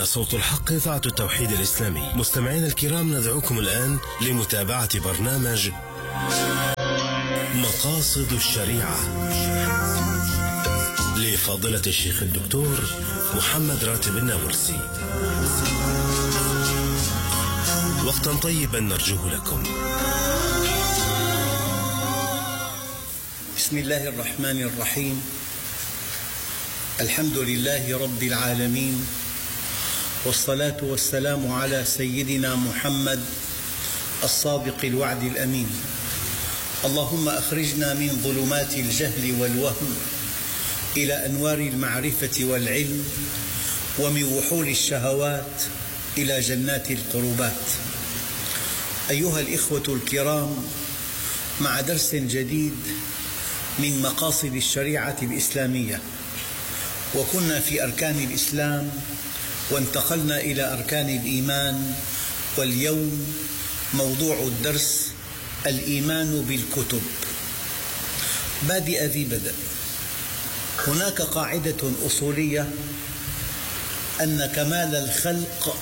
هنا صوت الحق إذاعة التوحيد الإسلامي. مستمعينا الكرام، ندعوكم الآن لمتابعة برنامج مقاصد الشريعة لفضيلة الشيخ الدكتور محمد راتب النابلسي. وقتا طيبا نرجوه لكم. بسم الله الرحمن الرحيم. الحمد لله رب العالمين، والصلاة والسلام على سيدنا محمد الصادق الوعد الأمين. اللهم أخرجنا من ظلمات الجهل والوهم إلى أنوار المعرفة والعلم، ومن وحول الشهوات إلى جنات القربات. أيها الإخوة الكرام، مع درس جديد من مقاصد الشريعة الإسلامية، وكنا في أركان الإسلام وانتقلنا إلى أركان الإيمان، واليوم موضوع الدرس الإيمان بالكتب. بادئ ذي بدء. هناك قاعدة أصولية أن كمال الخلق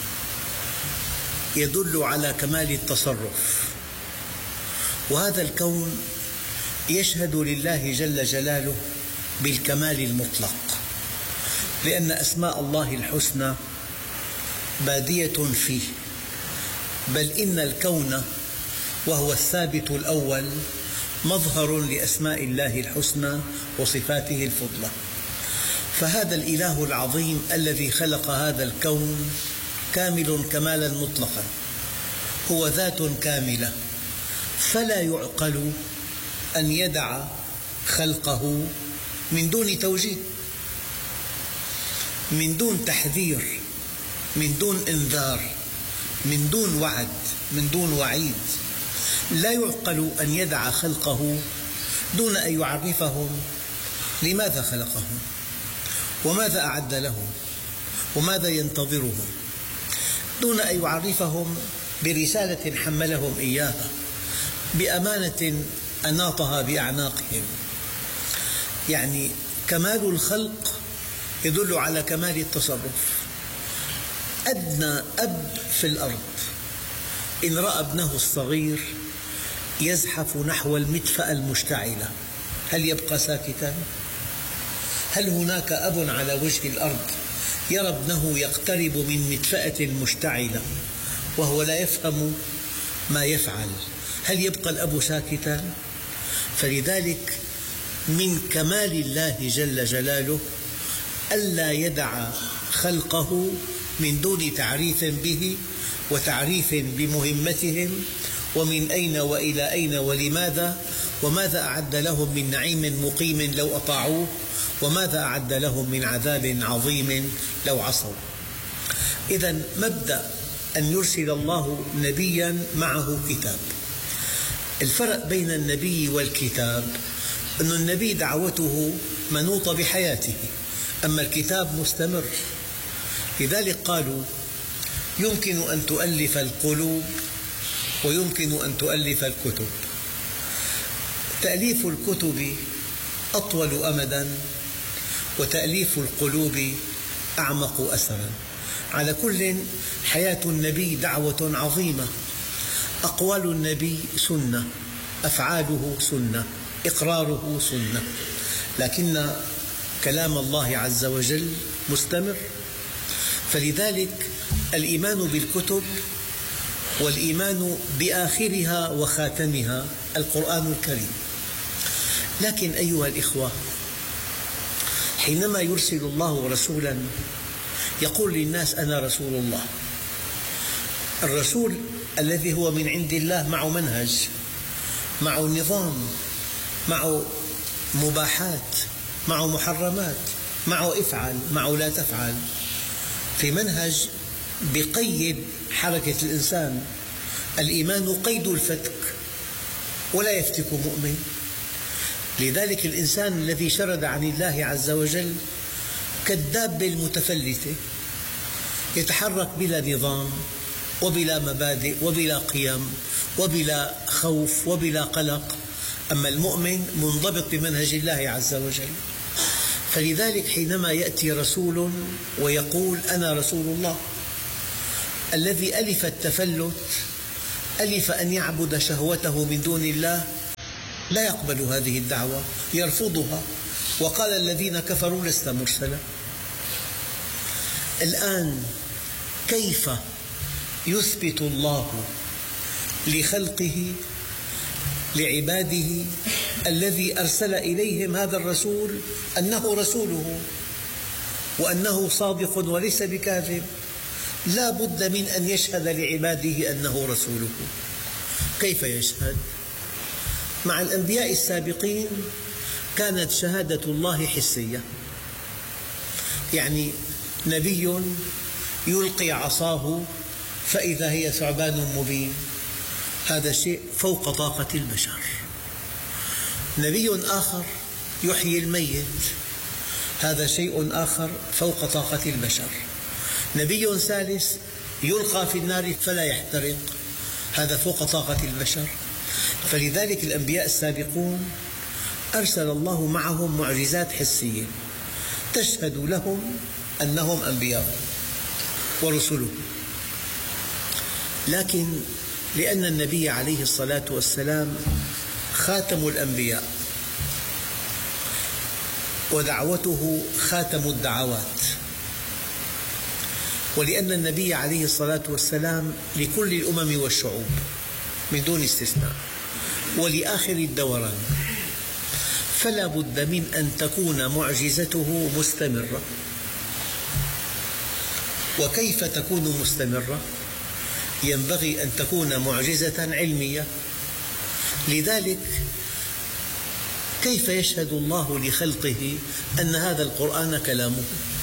يدل على كمال التصرف، وهذا الكون يشهد لله جل جلاله بالكمال المطلق، لأن أسماء الله الحسنى بادية فيه، بل إن الكون وهو الثابت الأول مظهر لأسماء الله الحسنى وصفاته الفضلى. فهذا الإله العظيم الذي خلق هذا الكون كامل كمالا مطلقا، هو ذات كاملة، فلا يعقل أن يدع خلقه من دون توجيه، من دون تحذير، من دون إنذار، من دون وعد، من دون وعيد. لا يعقل أن يدع خلقه دون أن يعرفهم لماذا خلقهم، وماذا أعد لهم، وماذا ينتظرهم، دون أن يعرفهم برسالة حملهم إياها، بأمانة أناطها بأعناقهم. يعني كمال الخلق يدل على كمال التصرف. أدنى أب في الأرض إن رأى ابنه الصغير يزحف نحو المدفأة المشتعلة، هل يبقى ساكتا؟ هل هناك أب على وجه الأرض يرى ابنه يقترب من مدفأة مشتعلة وهو لا يفهم ما يفعل؟ هل يبقى الأب ساكتا؟ فلذلك من كمال الله جل جلاله ألا يدع خلقه من دون تعريف به وتعريف بمهمتهم، ومن أين وإلى أين ولماذا، وماذا أعد لهم من نعيم مقيم لو أطاعوه، وماذا أعد لهم من عذاب عظيم لو عصوا. إذن مبدأ أن يرسل الله نبيا معه كتاب. الفرق بين النبي والكتاب أن النبي دعوته منوطة بحياته، أما الكتاب مستمر. لذلك قالوا يمكن أن تؤلف القلوب ويمكن أن تؤلف الكتب. تأليف الكتب أطول أمدا، وتأليف القلوب أعمق أثرا. على كل، حياة النبي دعوة عظيمة. أقوال النبي سنة، أفعاله سنة، إقراره سنة، لكن كلام الله عز وجل مستمر. فلذلك الإيمان بالكتب والإيمان بآخرها وخاتمها القرآن الكريم. لكن أيها الإخوة، حينما يرسل الله رسولا يقول للناس أنا رسول الله. الرسول الذي هو من عند الله معه منهج، معه نظام، معه مباحات، معه محرمات، معه افعل، معه لا تفعل، في منهج بقيد حركة الإنسان. الإيمان قيد الفتك، ولا يفتك مؤمن. لذلك الإنسان الذي شرد عن الله عز وجل كالدابة المتفلتة، يتحرك بلا نظام وبلا مبادئ وبلا قيم وبلا خوف وبلا قلق. أما المؤمن منضبط بمنهج الله عز وجل. فلذلك حينما يأتي رسول ويقول أنا رسول الله، الذي ألف التفلت، ألف أن يعبد شهوته من دون الله، لا يقبل هذه الدعوة، يرفضها، وقال الذين كفروا لست مرسلا. الآن كيف يثبت الله لخلقه لعباده الذي أرسل إليهم هذا الرسول أنه رسوله وأنه صادق وليس بكاذب؟ لا بد من أن يشهد لعباده أنه رسوله. كيف يشهد؟ مع الأنبياء السابقين كانت شهادة الله حسية، يعني نبي يلقي عصاه فإذا هي ثعبان مبين، هذا شيء فوق طاقة البشر. نبي آخر يحيي الميت، هذا شيء آخر فوق طاقة البشر. نبي ثالث يلقى في النار فلا يحترق، هذا فوق طاقة البشر. فلذلك الأنبياء السابقون أرسل الله معهم معجزات حسية تشهد لهم أنهم أنبياء ورسله. لكن لأن النبي عليه الصلاة والسلام خاتم الأنبياء ودعوته خاتم الدعوات، ولأن النبي عليه الصلاة والسلام لكل الأمم والشعوب من دون استثناء ولآخر الدوران، فلا بد من أن تكون معجزته مستمرة. وكيف تكون مستمرة؟ ينبغي أن تكون معجزة علمية. لذلك كيف يشهد الله لخلقه أن هذا القرآن كلامه؟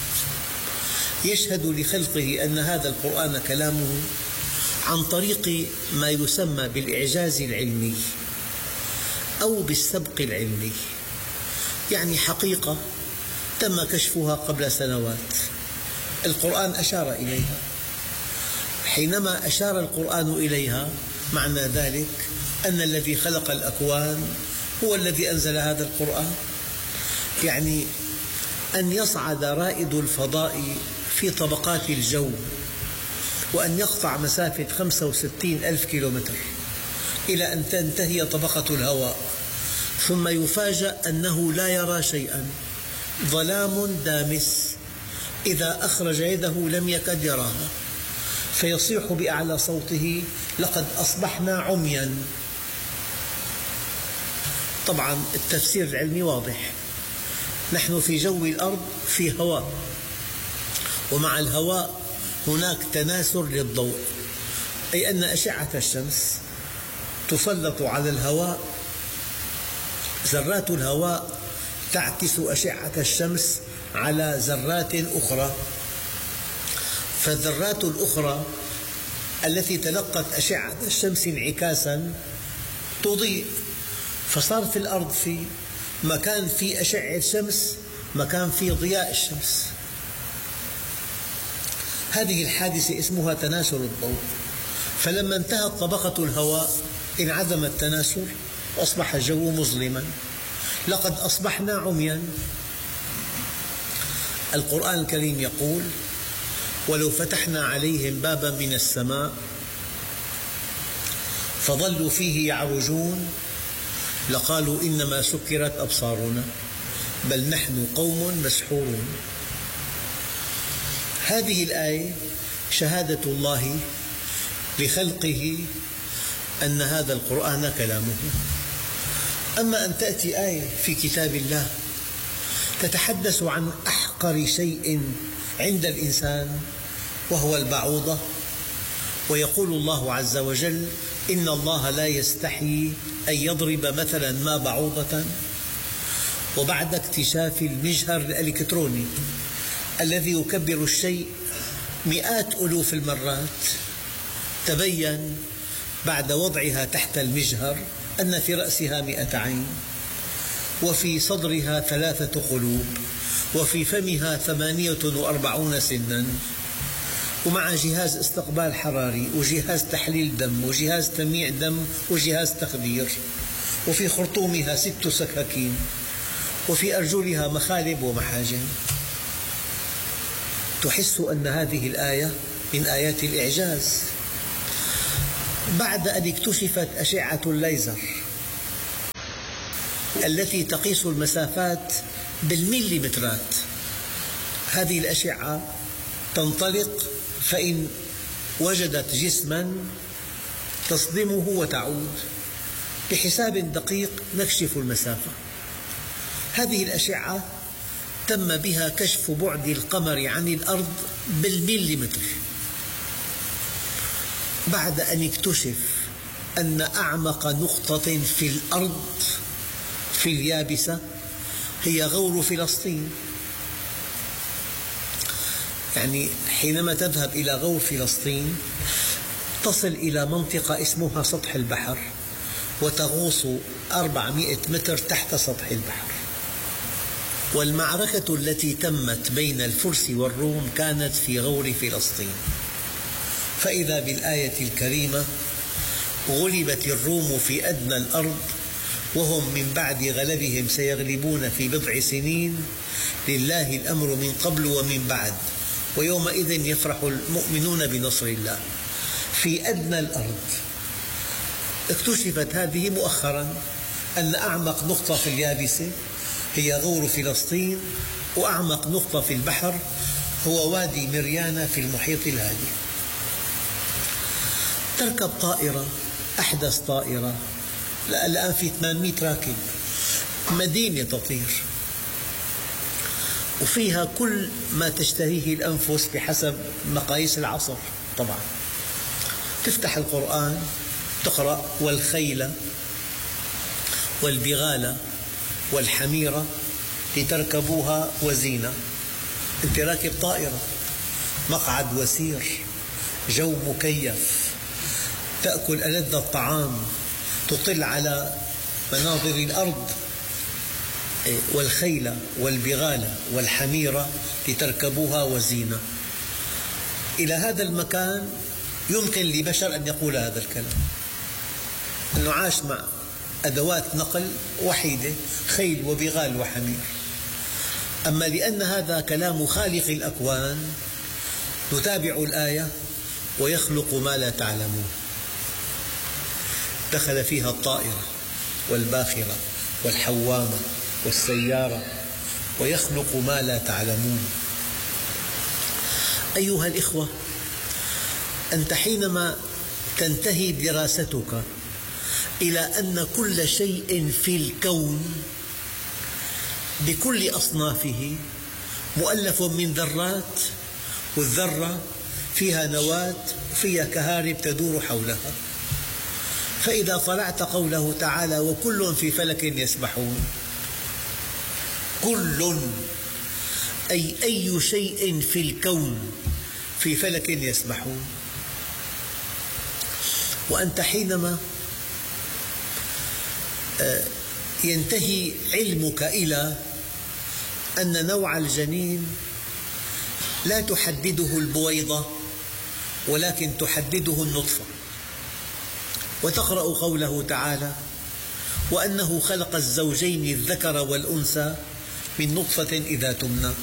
يشهد لخلقه أن هذا القرآن كلامه عن طريق ما يسمى بالإعجاز العلمي أو بالسبق العلمي، يعني حقيقة تم كشفها قبل سنوات، القرآن أشار إليها. حينما أشار القرآن إليها معنى ذلك أن الذي خلق الأكوان هو الذي أنزل هذا القرآن. يعني أن يصعد رائد الفضاء في طبقات الجو وأن يقطع مسافة 65,000 كيلومتر إلى أن تنتهي طبقة الهواء، ثم يفاجأ أنه لا يرى شيئا، ظلام دامس، إذا أخرج يده لم يكد يراها، فيصيح بأعلى صوته لقد أصبحنا عميا. طبعا التفسير العلمي واضح، نحن في جو الأرض في هواء، ومع الهواء هناك تناثر للضوء، أي أن أشعة الشمس تسلط على الهواء، ذرات الهواء تعكس أشعة الشمس على ذرات أخرى، فالذرات الأخرى التي تلقت أشعة الشمس انعكاسا تضيء، فصار في الأرض في مكان في أشعة الشمس مكان في ضياء الشمس. هذه الحادثة اسمها تناثر الضوء. فلما انتهت طبقة الهواء انعدم التناثر وأصبح الجو مظلما، لقد أصبحنا عميا. القرآن الكريم يقول: ولو فتحنا عليهم بابا من السماء فظلوا فيه يعرجون لقالوا إنما سكرت أبصارنا بل نحن قوم مسحورون. هذه الآية شهادة الله لخلقه أن هذا القرآن كلامه. أما أن تأتي آية في كتاب الله تتحدث عن أحقر شيء عند الإنسان وهو البعوضة، ويقول الله عز وجل: إن الله لا يستحيي أن يضرب مثلا ما بعوضة، وبعد اكتشاف المجهر الإلكتروني الذي يكبر الشيء مئات ألوف المرات، تبين بعد وضعها تحت المجهر أن في رأسها 100 عين، وفي صدرها 3 قلوب، وفي فمها 48 سنا، ومع جهاز استقبال حراري وجهاز تحليل دم وجهاز تمييع دم وجهاز تخدير، وفي خرطومها 6 سكاكين، وفي أرجلها مخالب ومحاجن. تحس أن هذه الآية من آيات الإعجاز. بعد أن اكتشفت أشعة الليزر التي تقيس المسافات بالمليمترات، هذه الأشعة تنطلق، فإن وجدت جسما تصدمه وتعود. بحساب دقيق نكشف المسافة. هذه الأشعة تم بها كشف بعد القمر عن الأرض بالمليمتر. بعد أن اكتشف أن أعمق نقطة في الأرض في اليابسة هي غور فلسطين. يعني حينما تذهب إلى غور فلسطين تصل إلى منطقة اسمها سطح البحر، وتغوص 400 متر تحت سطح البحر. والمعركة التي تمت بين الفرس والروم كانت في غور فلسطين. فإذا بالآية الكريمة: غلبت الروم في أدنى الأرض وهم من بعد غلبهم سيغلبون في بضع سنين، لله الأمر من قبل ومن بعد، ويومئذ يفرح المؤمنون بنصر الله. في أدنى الأرض. اكتشفت هذه مؤخرا أن أعمق نقطة في اليابسة هي غور فلسطين، وأعمق نقطة في البحر هو وادي مريانا في المحيط الهادي. تركب طائرة، أحدث طائرة، الآن في 800 راكب، مدينة تطير، وفيها كل ما تشتهيه الأنفس بحسب مقاييس العصر. طبعا تفتح القرآن تقرأ: والخيل والبغال والحمير لتركبوها وزينة. أنت راكب طائرة، مقعد وسير، جو مكيف، تأكل ألذ الطعام، تطل على مناظر الأرض. والخيل والبغال والحمير لتركبوها وزينة. إلى هذا المكان يمكن لبشر أن يقول هذا الكلام، أنه عاش مع أدوات نقل وحيدة، خيل وبغال وحمير. أما لأن هذا كلام خالق الأكوان نتابع الآية: ويخلق ما لا تعلمون. دخل فيها الطائرة والباخرة والحوامة والسيارة، ويخلق ما لا تعلمون. أيها الإخوة، أنت حينما تنتهي دراستك إلى أن كل شيء في الكون بكل أصنافه مؤلف من ذرات، والذرة فيها نواة وفيها كهارب تدور حولها. فإذا طلعت قوله تعالى: وكل في فلك يسبحون، كل أي شيء في الكون في فلك يسبحون. وأنت حينما ينتهي علمك إلى أن نوع الجنين لا تحدده البويضة ولكن تحدده النطفة، وتقرأ قوله تعالى: وأنه خلق الزوجين الذكر والأنثى من نطفة إذا تمنى.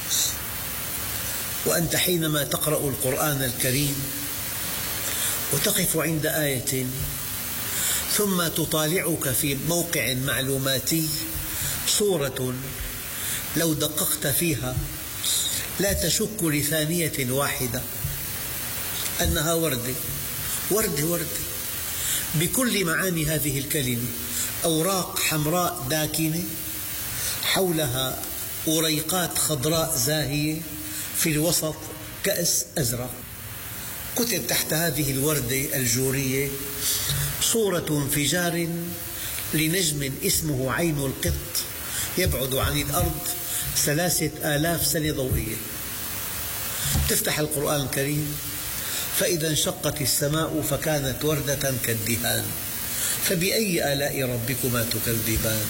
وأنت حينما تقرأ القرآن الكريم وتقف عند آية ثم تطالعك في موقع معلوماتي صورة لو دققت فيها لا تشك لثانية واحدة أنها وردة وردة وردة بكل معاني هذه الكلمة، أوراق حمراء داكنة حولها أريقات خضراء زاهية، في الوسط كأس أزرق. كتب تحت هذه الوردة الجورية: صورة انفجار لنجم اسمه عين القط يبعد عن الأرض 3000 سنة ضوئية. تفتح القرآن الكريم: فإذا انشقت السماء فكانت وردة كالدهان فبأي آلاء ربكما تكذبان.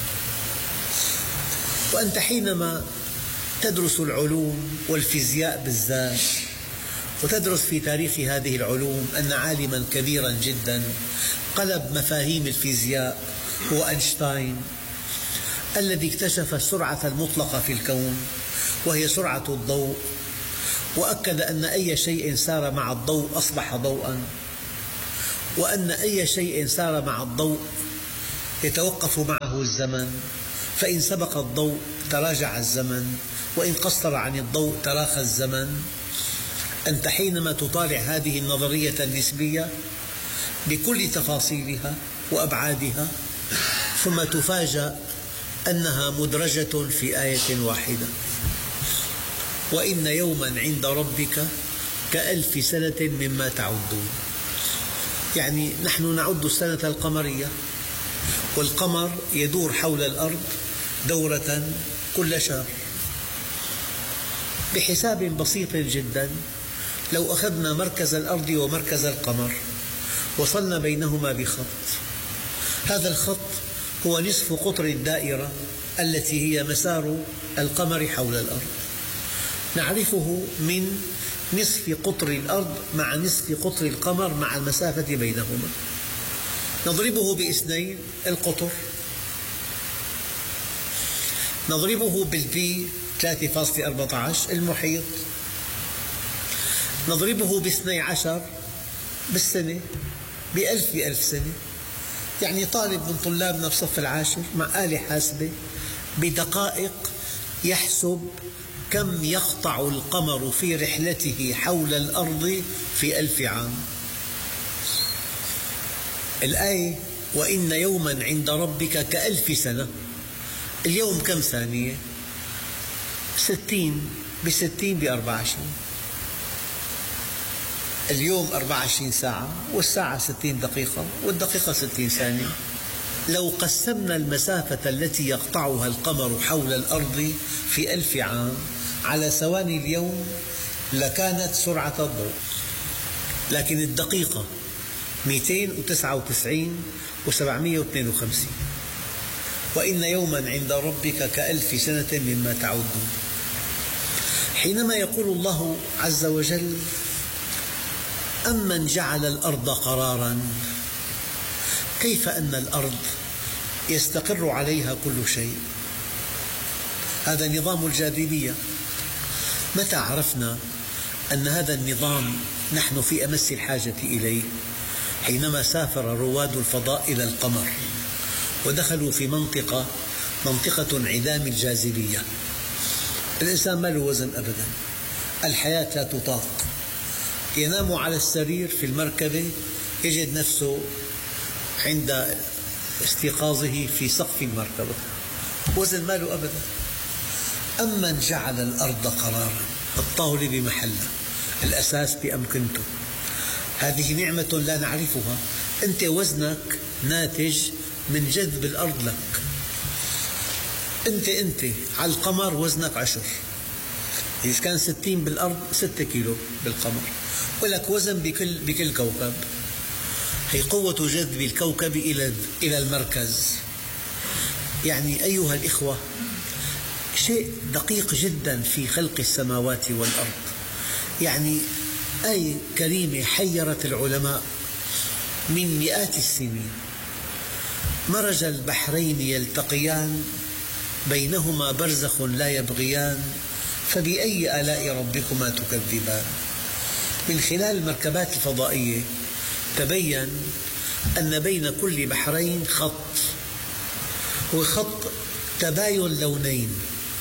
وأنت حينما تدرس العلوم والفيزياء بالذات وتدرس في تاريخ هذه العلوم أن عالما كبيرا جدا قلب مفاهيم الفيزياء هو أينشتاين. الذي اكتشف السرعة المطلقة في الكون وهي سرعة الضوء، وأكد أن أي شيء سار مع الضوء أصبح ضوءا، وأن أي شيء سار مع الضوء يتوقف معه الزمن، فإن سبق الضوء تراجع الزمن، وإن قصر عن الضوء تراخى الزمن. أنت حينما تطالع هذه النظرية النسبية بكل تفاصيلها وأبعادها ثم تفاجأ أنها مدرجة في آية واحدة: وإن يوما عند ربك كألف سنة مما تعدون. يعني نحن نعد السنة القمرية، والقمر يدور حول الأرض دورة كل شهر. بحساب بسيط جدا، لو أخذنا مركز الأرض ومركز القمر وصلنا بينهما بخط، هذا الخط هو نصف قطر الدائرة التي هي مسار القمر حول الأرض. نعرفه من نصف قطر الأرض مع نصف قطر القمر مع المسافة بينهما، نضربه باثنين القطر، نضربه بالبي 3.14 المحيط، نضربه ب12 بالسنة بألف سنة. يعني طالب من طلابنا بصف العاشر مع آلة حاسبة بدقائق يحسب كم يقطع القمر في رحلته حول الأرض في 1000 عام. الآية وإن يوما عند ربك كألف سنة، اليوم كم ثانية؟ 60 ب60 ب24. اليوم 24 ساعة، والساعة 60 دقيقة، والدقيقة 60 ثانية. لو قسمنا المسافة التي يقطعها القمر حول الأرض في 1000 عام على ثواني اليوم لكانت سرعة الضوء، لكن الدقيقة 299 و752. وإن يوما عند ربك كألف سنة مما تعدون. حينما يقول الله عز وجل أمن جعل الأرض قرارا، كيف أن الأرض يستقر عليها كل شيء؟ هذا نظام الجاذبية. متى عرفنا أن هذا النظام نحن في أمس الحاجة إليه؟ حينما سافر رواد الفضاء إلى القمر ودخلوا في منطقة انعدام الجاذبية. الإنسان ما له وزن أبدا، الحياة لا تطاق، ينام على السرير في المركبة يجد نفسه عند استيقاظه في سقف المركبة، وزن ما له أبدا. أمن جعل الأرض قرارا، الطاولة بمحلها، الأساس بأمكنته. هذه نعمة لا نعرفها. أنت وزنك ناتج من جذب الأرض لك. أنت على القمر وزنك 10، إذا كان 60 بالأرض 6 كيلو بالقمر، ولك وزن بكل كوكب. هي قوة جذب الكوكب إلى المركز. يعني أيها الإخوة، شيء دقيق جدا في خلق السماوات والأرض. يعني آية كريمة حيرت العلماء من مئات السنين. مرج البحرين يلتقيان بينهما برزخ لا يبغيان فبأي آلاء ربكما تكذبان. من خلال المركبات الفضائية تبين أن بين كل بحرين خط، هو خط تباين لونين.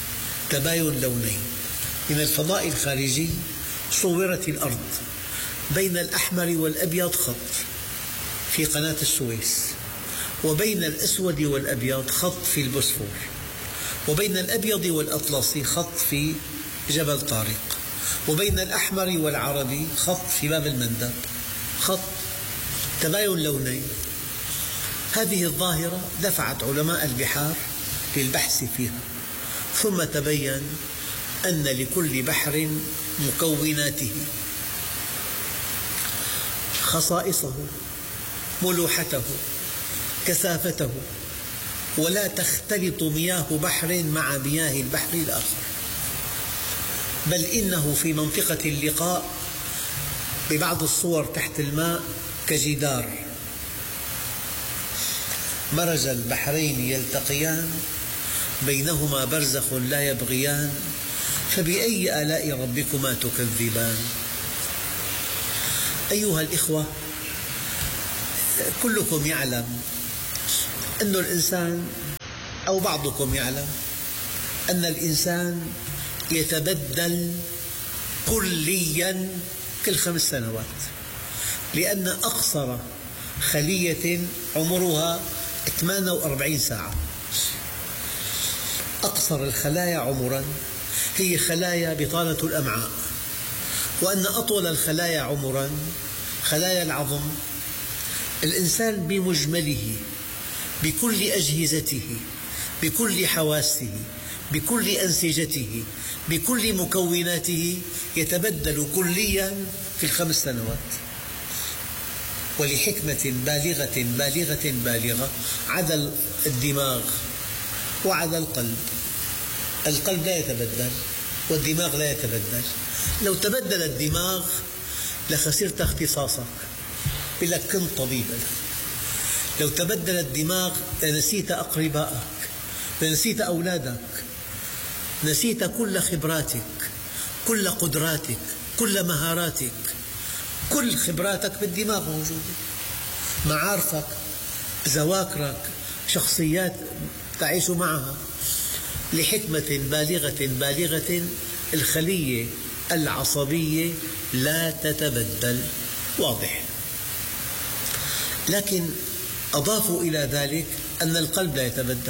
من الفضاء الخارجي صورت الأرض، بين الأحمر والأبيض خط في قناة السويس، وبين الأسود والأبيض خط في البوسفور، وبين الأبيض والأطلسي خط في جبل طارق، وبين الأحمر والعربي خط في باب المندب. خط تباين لونين. هذه الظاهرة دفعت علماء البحار للبحث فيها، ثم تبين أن لكل بحر مكوناته، خصائصه، ملوحته، كثافته، ولا تختلط مياه بحر مع مياه البحر الآخر، بل إنه في منطقة اللقاء ببعض الصور تحت الماء كجدار. مرج البحرين يلتقيان بينهما برزخ لا يبغيان فبأي آلاء ربكما تكذبان. أيها الإخوة، كلكم يعلم أن الإنسان، أو بعضكم يعلم أن الإنسان يتبدل كليا كل 5 سنوات، لأن أقصر خلية عمرها 48 ساعة. أقصر الخلايا عمرا هي خلايا بطانة الأمعاء، وأن أطول الخلايا عمرا خلايا العظم. الإنسان بمجمله بكل أجهزته، بكل حواسه، بكل أنسجته، بكل مكوناته يتبدل كليا في 5 سنوات. ولحكمة بالغة بالغة بالغة عدا الدماغ وعدا القلب. القلب لا يتبدل والدماغ لا يتبدل. لو تبدل الدماغ لخسرت اختصاصك، يقول لك كنت طبيبا. لو تبدل الدماغ لنسيت أقربائك، لنسيت أولادك، نسيت كل خبراتك، كل قدراتك، كل مهاراتك. كل خبراتك بالدماغ موجودة، معارفك، ذواكرك، شخصيات تعيش معها. لحكمة بالغة بالغة الخلية العصبية لا تتبدل. واضح. لكن أضافوا إلى ذلك أن القلب لا يتبدل.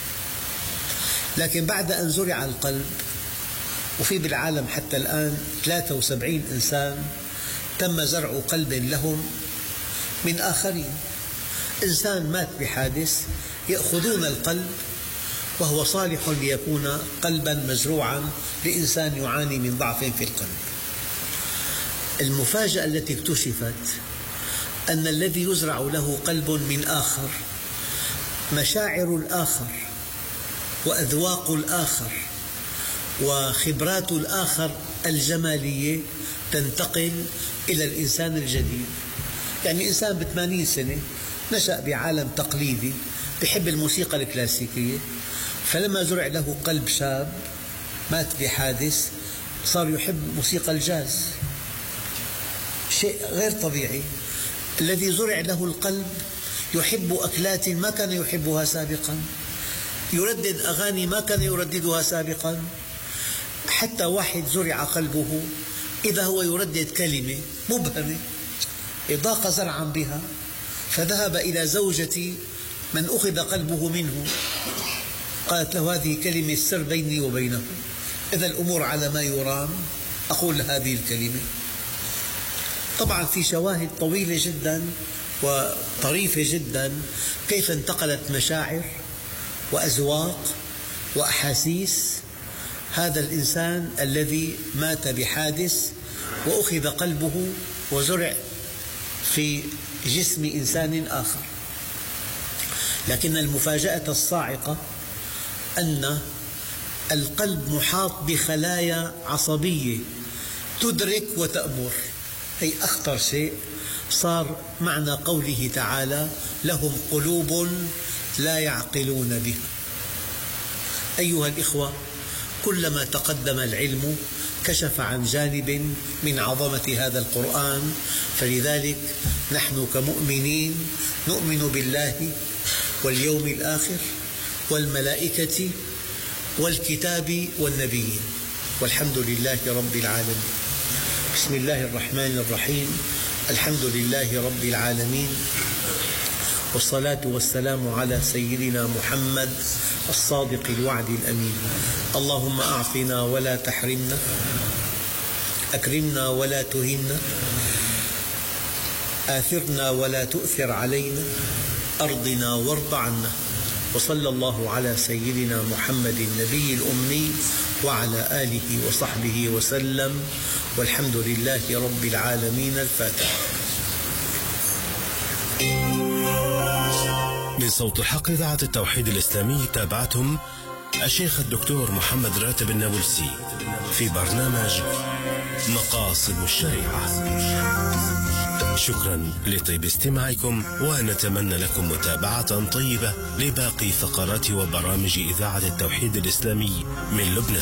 لكن بعد أن زرع القلب، وفي بالعالم حتى الآن 73 إنسان تم زرع قلب لهم من آخرين. إنسان مات بحادث يأخذون القلب وهو صالح ليكون قلبا مزروعا لإنسان يعاني من ضعف في القلب. المفاجأة التي اكتشفت أن الذي يزرع له قلب من آخر، مشاعر الآخر وأذواق الآخر وخبرات الآخر الجمالية تنتقل إلى الإنسان الجديد. يعني إنسان ب80 سنة نشأ بعالم تقليدي يحب الموسيقى الكلاسيكية، فلما زرع له قلب شاب مات بحادث صار يحب موسيقى الجاز. شيء غير طبيعي. الذي زرع له القلب يحب أكلات ما كان يحبها سابقا، يردد أغاني ما كان يرددها سابقا. حتى واحد زرع قلبه إذا هو يردد كلمة مبهمة ضاق زرعا بها، فذهب إلى زوجة من أخذ قلبه منه، قالت له هذه كلمة سر بيني وبينه، إذا الأمور على ما يرام أقول هذه الكلمة. طبعا في شواهد طويلة جدا وطريفة جدا كيف انتقلت مشاعر وأذواق وأحاسيس هذا الإنسان الذي مات بحادث وأخذ قلبه وزرع في جسم إنسان آخر. لكن المفاجأة الصاعقة أن القلب محاط بخلايا عصبية تدرك وتأمر. هي أخطر شيء صار معنى قوله تعالى لهم قلوب لا يعقلون بها. أيها الإخوة، كلما تقدم العلم كشف عن جانب من عظمة هذا القرآن. فلذلك نحن كمؤمنين نؤمن بالله واليوم الآخر والملائكة والكتاب والنبيين، والحمد لله رب العالمين. بسم الله الرحمن الرحيم. الحمد لله رب العالمين، والصلاة والسلام على سيدنا محمد الصادق الوعد الأمين. اللهم أعطنا ولا تحرمنا، أكرمنا ولا تهنا، آثرنا ولا تؤثر علينا، أرضنا وارض عنا. وصلى الله على سيدنا محمد النبي الأمي وعلى آله وصحبه وسلم، والحمد لله رب العالمين. الفاتحة. من صوت الحق إذاعة التوحيد الإسلامي تابعتم الشيخ الدكتور محمد راتب النابلسي في برنامج مقاصد الشريعة. شكرا لطيب استماعكم، ونتمنى لكم متابعة طيبة لباقي فقرات وبرامج إذاعة التوحيد الإسلامي من لبنان.